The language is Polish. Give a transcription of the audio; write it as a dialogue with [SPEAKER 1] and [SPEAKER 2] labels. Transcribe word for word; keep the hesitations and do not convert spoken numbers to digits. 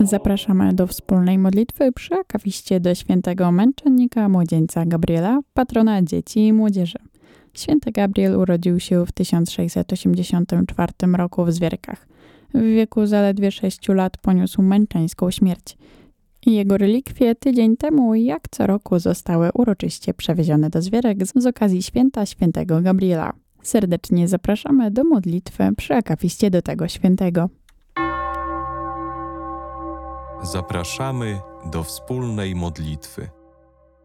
[SPEAKER 1] Zapraszamy do wspólnej modlitwy przy akawiście do świętego męczennika młodzieńca Gabriela, patrona dzieci i młodzieży. Święty Gabriel urodził się w tysiąc sześćset osiemdziesiątym czwartym roku w Zwierkach. W wieku zaledwie sześciu lat poniósł męczeńską śmierć. Jego relikwie tydzień temu, jak co roku, zostały uroczyście przewiezione do Zwierek z okazji święta świętego Gabriela. Serdecznie zapraszamy do modlitwy przy akawiście do tego świętego.
[SPEAKER 2] Zapraszamy do wspólnej modlitwy.